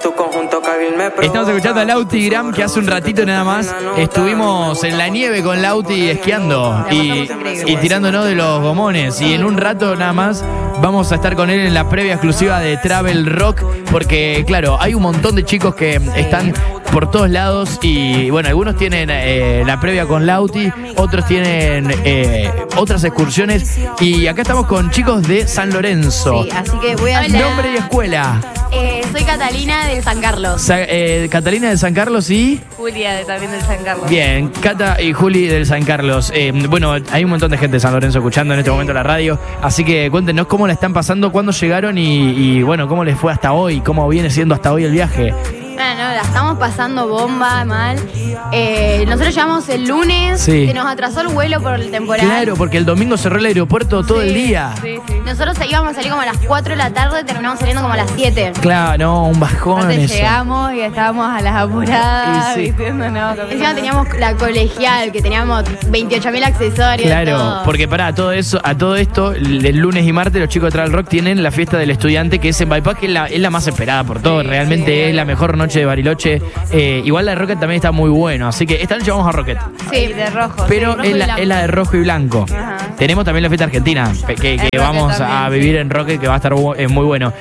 Tu conjunto Kabil me provoca. Estamos escuchando a Lauti y Gram, que hace un ratito nada más estuvimos en la nieve con Lauti esquiando y tirándonos de los gomones. Y en un rato nada más vamos a estar con él en la previa exclusiva de Travel Rock, porque claro, hay un montón de chicos que están por todos lados y bueno, algunos tienen la previa con Lauti, otros tienen otras excursiones y acá estamos con chicos de San Lorenzo. Sí, así que voy a... Nombre y escuela. Soy Catalina del San Carlos. Catalina del San Carlos y... Julia también del San Carlos. Bien, Cata y Juli del San Carlos. Bueno, hay un montón de gente de San Lorenzo escuchando en este momento la radio, así que cuéntenos cómo la están pasando, cuándo llegaron y bueno, cómo les fue hasta hoy, cómo viene siendo hasta hoy el viaje. Bueno, la estamos pasando bomba, mal. Nosotros llegamos el lunes, Sí. se nos atrasó el vuelo por el temporal. Claro, porque el domingo cerró el aeropuerto todo el día. Sí. Nosotros íbamos a salir como a las 4 de la tarde, terminamos saliendo como a las 7. Claro, no, un bajón Entonces eso. Llegamos y estábamos a las apuradas, Y sí. diciéndonos. Encima teníamos la colegial, que teníamos 28.000 accesorios. Claro, todo. porque a todo esto, el lunes y martes los chicos de Travel Rock tienen la fiesta del estudiante, que es en Bypass, que es la más esperada por todos. Realmente es la mejor noche de Bariloche. Igual la de Rocket también está muy bueno, así que esta noche vamos a Rocket. Sí, de rojo. Pero rojo es y la de rojo y blanco. Ajá. Tenemos también la fiesta argentina, que Rocket vamos a también, vivir en Rocket, que va a estar muy bueno.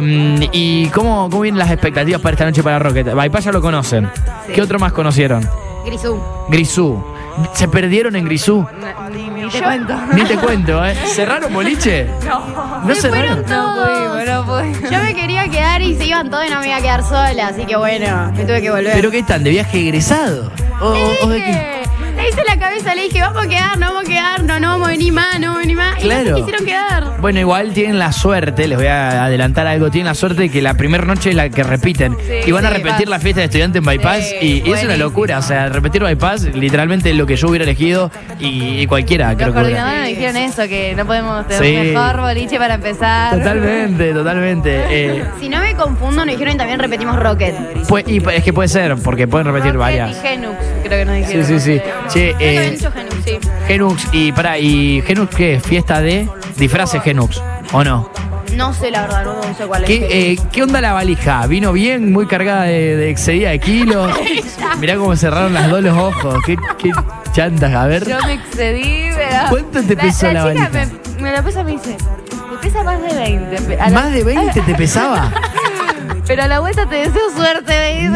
¿Y cómo vienen las expectativas para esta noche para Rocket? Bypass ya lo conocen. Sí. ¿Qué otro más conocieron? Grisú. Grisú. ¿Se perdieron en Grisú? Ni te cuento. Ni te cuento, ¿eh? ¿Cerraron boliche? No Se cerraron. fueron todos. No pudimos. Yo me quería quedar y se iban todos y no me iba a quedar sola, así que bueno, me tuve que volver. ¿Pero qué están? ¿De viaje egresado? ¿O de qué? Le hice la cabeza, le dije, vamos a quedar, no vamos a venir más, no vamos a venir más. Y Claro. no se quisieron quedar. Bueno, igual tienen la suerte, les voy a adelantar algo, tienen la suerte de que la primera noche es la que repiten. Sí, Y van a sí, repetir va. la fiesta de estudiante en Bypass Sí, y es una buenísimo. locura. O sea, repetir Bypass, literalmente es lo que yo hubiera elegido y cualquiera Los creo que hubiera. coordinadores nos dijeron eso, que no podemos tener Sí. mejor boliche para empezar. Totalmente. Si no me confundo, nos dijeron y también repetimos Rocket. Es que puede ser, porque pueden repetir Rocket varias. Y Genux, creo que nos dijeron. Sí. Che, Creo que habían dicho Genux, sí. Genux, ¿y Genux qué? ¿Fiesta de disfraces Genux? ¿O no? No sé la verdad, no sé cuál es. ¿Qué onda la valija? ¿Vino bien? ¿Muy cargada de excedida de kilos? Mirá cómo cerraron las dos los ojos. ¿Qué chantas? A ver. Yo me excedí, pero... ¿Cuánto te pesó la chica valija? me la pesa, me dice, te pesa más de 20. A la- ¿Más de 20 te pesaba? Pero a la vuelta te deseo suerte, me dice.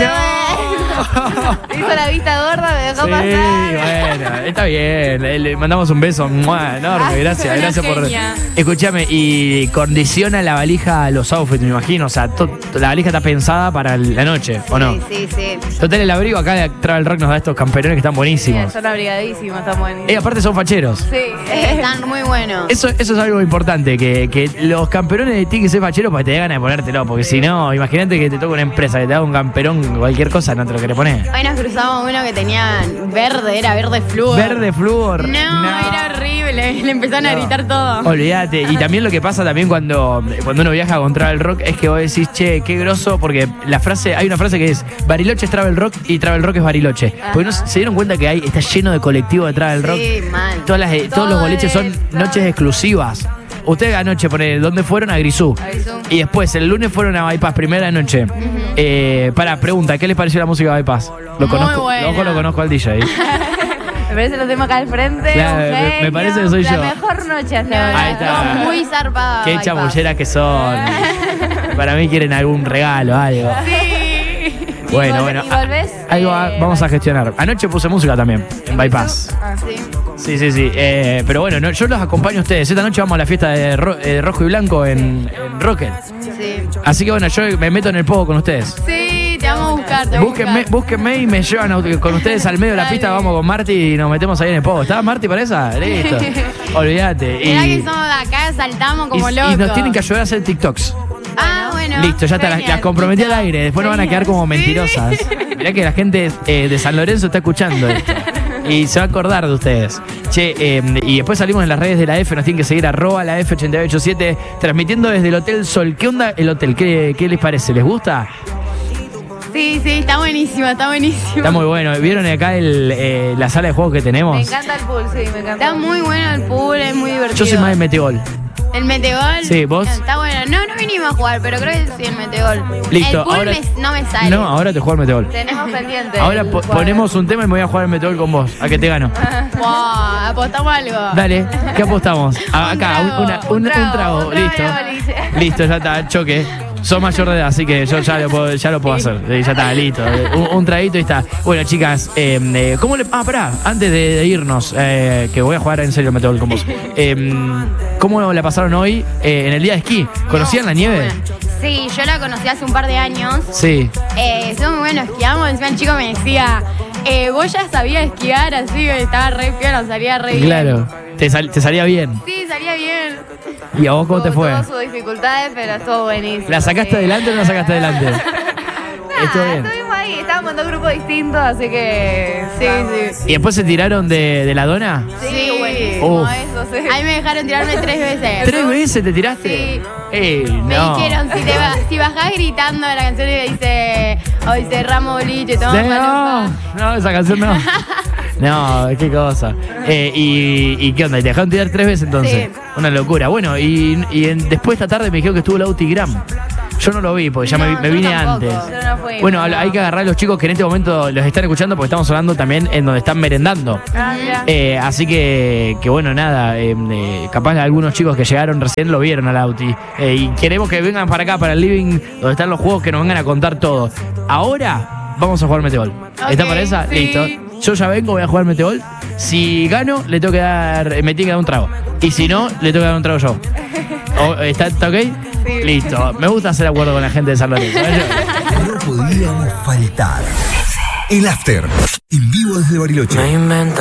¡No! Te hizo la vista gorda, me dejó Sí, pasar. bueno, está bien. Le mandamos un beso enorme. Ay, Gracias una por. genia. Escúchame, y condiciona la valija a los outfits, me imagino. O sea, la valija está pensada para la noche, ¿o no? Sí. Total, el abrigo acá de Travel Rock nos da estos camperones que están buenísimos. Son abrigadísimos, están buenísimos. Aparte son facheros. Sí. Están muy buenos. Eso es algo importante, que los camperones tienen que ser facheros para que te dé ganas de ponértelo, porque si no, imagínate que te toca una empresa que te haga un camperón, cualquier cosa, no te lo querés poner. Hoy nos cruzamos uno que tenía era verde flúor. Verde flúor. No, era horrible. Le empezaron a gritar todo. Olvídate. Y también lo que pasa también cuando uno viaja con Travel Rock es que vos decís, che, qué groso, porque hay una frase que es Bariloche es Travel Rock y Travel Rock es Bariloche. Porque no se dieron cuenta que está lleno de colectivos de Travel Rock. Sí, mal. Todos los boliches son noches exclusivas. Ustedes anoche, ¿dónde fueron? A Grisú. A Grisú. Y después, el lunes fueron a Bypass, primera noche. Pregunta, ¿qué les pareció la música de Bypass? Muy buena. Lo conozco al DJ. Me parece lo tengo acá al frente. Claro, un me genio. parece que soy yo. La mejor noche hasta No, ahora. Ahí está. Muy zarpada. Qué Bypass. chamulleras que son. Para mí quieren algún regalo, algo. Bueno. ¿Y volvés? Algo vamos a gestionar. Anoche puse música también, en Bypass. Sí. Sí. Pero bueno, yo los acompaño a ustedes. Esta noche vamos a la fiesta de rojo y blanco en Rocket. Sí. Así que bueno, yo me meto en el pogo con ustedes. Sí, te vamos a buscar. te vamos a buscar. Búsquenme y me llevan con ustedes al medio de la pista. Vamos con Marty y nos metemos ahí en el pogo. ¿Está Marty para esa? Listo. Olvídate. Mirá que somos de acá, saltamos como locos. Y nos tienen que ayudar a hacer TikToks. Ah, bueno. Listo, ya está, las comprometí al aire. Después no van a quedar como mentirosas. Mirá que la gente de San Lorenzo está escuchando esto. Y se va a acordar de ustedes. Che, y después salimos en las redes de la F. Nos tienen que seguir @la F887, transmitiendo desde el Hotel Sol. ¿Qué onda el hotel? ¿Qué les parece? ¿Les gusta? Sí, está buenísimo, está buenísimo. Está muy bueno. ¿Vieron acá la sala de juegos que tenemos? Me encanta el pool, sí, me encanta. Está muy bueno el pool, es muy divertido. Yo soy más de metegol. ¿El metegol? Sí, ¿vos? Está bueno. No vinimos a jugar, pero creo que sí, el metegol. Listo, El pool ahora- no me sale. No, ahora te juego al metegol. Tenemos pendiente. Ahora ponemos un tema y me voy a jugar al metegol con vos. ¿A que te gano? Wow, apostamos algo. Dale, ¿qué apostamos? Acá, un trago. Listo. Listo, ya está, choque. Sos mayor de edad, así que yo ya lo puedo hacer. Ya está, listo. Un traguito y está. Bueno, chicas, ¿cómo le. Pará, antes de irnos, que voy a jugar en serio el metegol con vos. ¿Cómo la pasaron hoy en el día de esquí? ¿Conocían la nieve? Sí, yo la conocí hace un par de años. Sí. Son muy buenos, esquiamos. Encima el chico me decía, vos ya sabías esquiar, así estaba re piola, salía re bien. Claro, te salía bien. Sí, salía bien. ¿Y a vos cómo te fue? Tuvo sus dificultades, pero estuvo buenísimo. ¿La sacaste adelante o no la sacaste adelante? Estuvo bien. Estuvimos ahí, estábamos en dos grupos distintos, así que sí. ¿Y después se tiraron de la dona? Sí, buenísimo Uf. eso, sí. A mí me dejaron tirarme 3 veces. ¿3 veces te tiraste? Sí. No. Me dijeron, si bajás gritando la canción y dice, hoy cerramos boliche, toma Sí, no, esa canción no. No, qué cosa. ¿Y qué onda? ¿Y te dejaron tirar 3 veces entonces? Sí. Una locura. Bueno, después esta tarde me dijeron que estuvo Lauti Gram. Yo no lo vi porque ya No, me yo vine tampoco. antes. Yo no fui. Bueno, no. hay que agarrar a los chicos que en este momento los están escuchando porque estamos hablando también en donde están merendando. Mira. Así que bueno, nada, capaz algunos chicos que llegaron recién lo vieron al Auti. Y queremos que vengan para acá, para el living, donde están los juegos, que nos vengan a contar todo. Ahora vamos a jugar metegol. ¿Está para esa? sí. Listo. Yo ya vengo, voy a jugar metegol. Si gano, me tiene que dar un trago. Y si no, le tengo que dar un trago yo. ¿Está ok? Sí. Listo. Me gusta hacer acuerdo con la gente de San Lorenzo. No podíamos faltar. El After, en vivo desde Bariloche.